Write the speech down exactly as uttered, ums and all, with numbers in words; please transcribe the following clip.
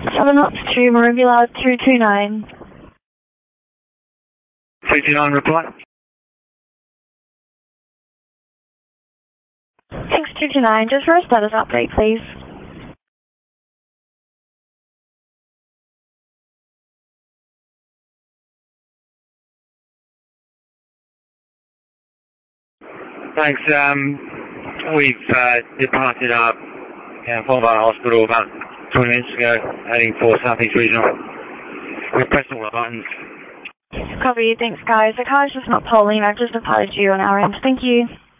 seven knots to Maribula two two nine. two two nine, reply. six two two nine, just for a status update, please. Thanks. Um, we've uh, departed our uh, Volvo Hospital about twenty minutes ago, heading for Southeast Regional. We've pressed all the buttons. Copy, thanks guys. The car's just not polling. I've just departed you on our end. Thank you.